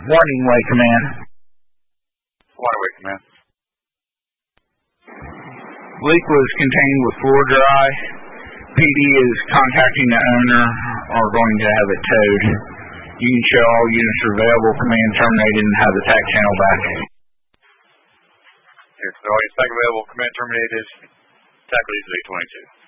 Way Command. Way Command. Leak was contained with floor dry. PD is contacting the owner or going to have it towed. You can show all units are available. Command terminated and have the TAC channel back. Here, so all units back available. Command terminated. TAC leads 822.